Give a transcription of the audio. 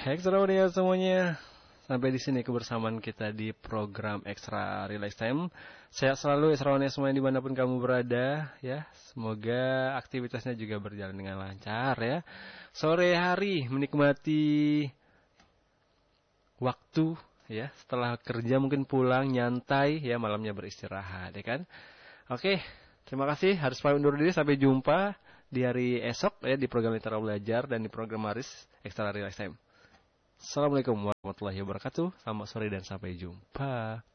Extraordinary semuanya. Sampai di sini kebersamaan kita di program Extra Relax Time. Sehat selalu Extraordinary semuanya dimanapun kamu berada ya. Semoga aktivitasnya juga berjalan dengan lancar ya. Sore hari menikmati waktu ya. Setelah kerja mungkin pulang nyantai ya, malamnya beristirahat ya kan. Oke, terima kasih. Harus pamit undur diri, sampai jumpa di hari esok ya di program Literasi Belajar dan di program Maris Extra Relax Time. Assalamualaikum warahmatullahi wabarakatuh. Selamat sore dan sampai jumpa.